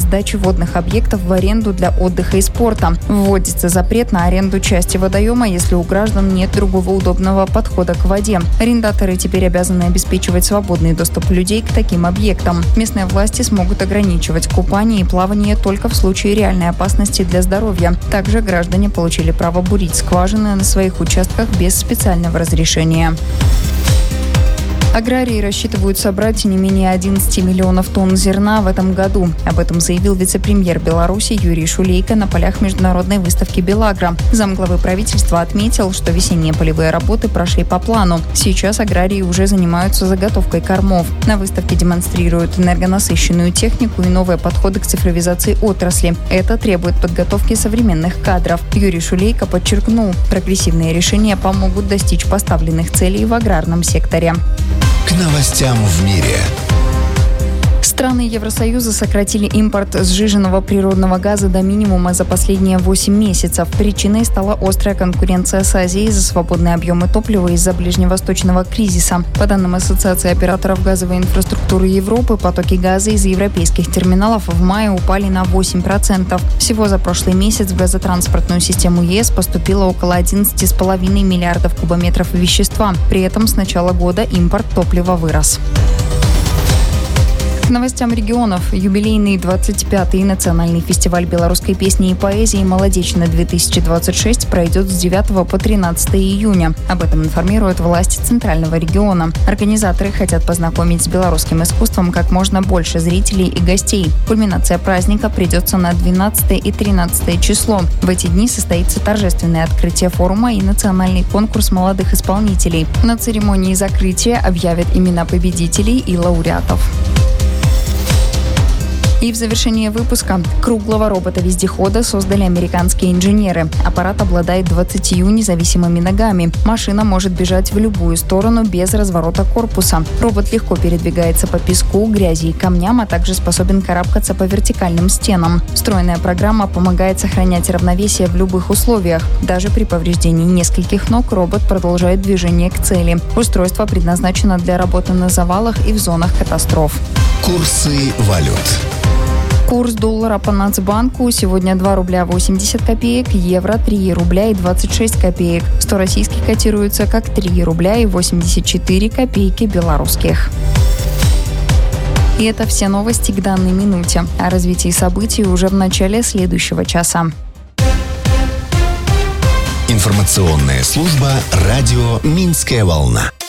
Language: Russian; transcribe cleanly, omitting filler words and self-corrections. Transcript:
сдачи водных объектов в аренду для отдыха и спорта. Вводится запрет на аренду части водоема, если у граждан нет другого удобного подхода к воде. Арендаторы теперь обязаны обеспечивать свободный доступ людей к таким объектам. Местные власти смогут ограничивать купание и плавание только в случае реальной опасности для здоровья. Также граждане получили право бурить скважины на своих участках без специального разрешения. Аграрии рассчитывают собрать не менее 11 миллионов тонн зерна в этом году. Об этом заявил вице-премьер Беларуси Юрий Шулейко на полях международной выставки «Белагро». Замглавы правительства отметил, что весенние полевые работы прошли по плану. Сейчас аграрии уже занимаются заготовкой кормов. На выставке демонстрируют энергонасыщенную технику и новые подходы к цифровизации отрасли. Это требует подготовки современных кадров. Юрий Шулейко подчеркнул, прогрессивные решения помогут достичь поставленных целей в аграрном секторе. К новостям в мире. Страны Евросоюза сократили импорт сжиженного природного газа до минимума за последние 8 месяцев. Причиной стала острая конкуренция с Азией за свободные объемы топлива из-за ближневосточного кризиса. По данным Ассоциации операторов газовой инфраструктуры Европы, потоки газа из европейских терминалов в мае упали на 8%. Всего за прошлый месяц в газотранспортную систему ЕС поступило около 11,5 миллиардов кубометров вещества. При этом с начала года импорт топлива вырос. К новостям регионов. Юбилейный 25-й национальный фестиваль белорусской песни и поэзии «Молодечно-2026» пройдет с 9 по 13 июня. Об этом информируют власти Центрального региона. Организаторы хотят познакомить с белорусским искусством как можно больше зрителей и гостей. Кульминация праздника придется на 12 и 13 число. В эти дни состоится торжественное открытие форума и национальный конкурс молодых исполнителей. На церемонии закрытия объявят имена победителей и лауреатов. И в завершение выпуска. Круглого робота-вездехода создали американские инженеры. Аппарат обладает 20 независимыми ногами. Машина может бежать в любую сторону без разворота корпуса. Робот легко передвигается по песку, грязи и камням, а также способен карабкаться по вертикальным стенам. Встроенная программа помогает сохранять равновесие в любых условиях. Даже при повреждении нескольких ног робот продолжает движение к цели. Устройство предназначено для работы на завалах и в зонах катастроф. Курсы валют. Курс доллара по Нацбанку сегодня 2 рубля 80 копеек, евро 3 рубля и 26 копеек. 100 российских котируется как 3 рубля и 84 копейки белорусских. И это все новости к данной минуте. О развитии событий уже в начале следующего часа. Информационная служба радио «Минская волна».